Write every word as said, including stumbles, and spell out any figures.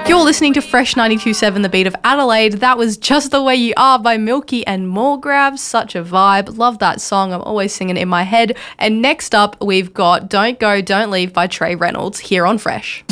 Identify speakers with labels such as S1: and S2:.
S1: You're listening to Fresh ninety-two point seven, the beat of Adelaide. That was Just the Way You Are by Milky and More Grabs. Such a vibe. Love that song. I'm always singing it in my head. And next up, we've got Don't Go, Don't Leave by Trey Reynolds here on Fresh.